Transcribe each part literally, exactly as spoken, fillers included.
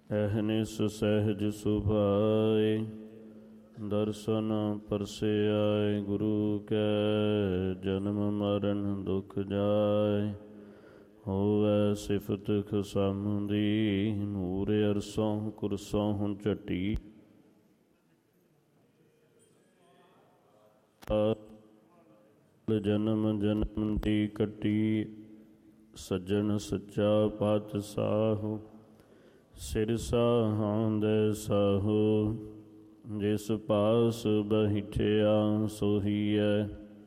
ਅਹਨਿਸ ਸਹਿਜ ਸੁਭਾਏ, ਦਰਸ਼ਨ ਪਰਸਿਆਏ। ਗੁਰੂ ਕੈ ਜਨਮ ਮਰਨ ਦੁਖ ਜਾਏ, ਹੋਵੈ ਸਿਫਤ ਖਸਮ ਦੀ। ਨੂਰ ਅਰਸੋਂ ਕੁਰਸੋਂ ਝਟੀ, ਜਨਮ ਜਨਮ ਦੀ ਕੱਟੀ। ਸੱਜਣ ਸੱਚਾ ਪਾਤਸ਼ਾਹ, ਸਿਰ ਸਾਹਾਂਦੈ ਸਾਹੋ। ਜਿਸ ਪਾਸ ਬੈਠਿਆ ਸੋਹੀਐ,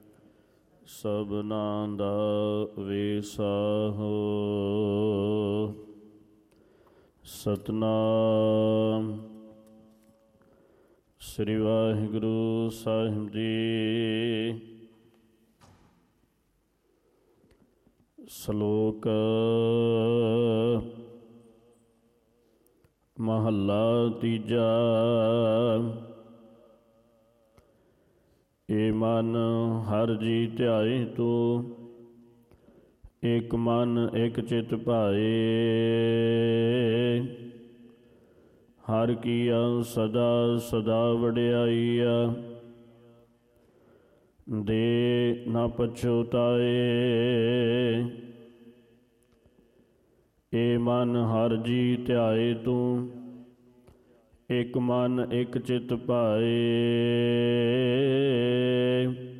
ਸਭਨਾਂ ਦਾ ਵੇਸਾਹੋ। ਸਤਿਨਾਮ ਸ੍ਰੀ ਵਾਹਿਗੁਰੂ ਸਾਹਿਬ ਜੀ। ਸ਼ਲੋਕ ਮਹੱਲਾ ਤੀਜਾ। ਏ ਮਨ ਹਰਿ ਜੀ ਧਿਆਏ ਤੂੰ, ਇਕ ਮਨ ਇਕ ਚਿਤ ਭਾਏ। ਹਰਿ ਕੀਆ ਸਦਾ ਸਦਾ ਵਡਿਆਈਆ, ਦੇ ਨਾ ਪਛੁਤਾਏ। ਏ ਮਨ ਹਰਿ ਜੀ ਧਿਆਏ ਤੂੰ, ਇਕ ਮਨ ਇਕ ਚਿਤ ਭਾਏ।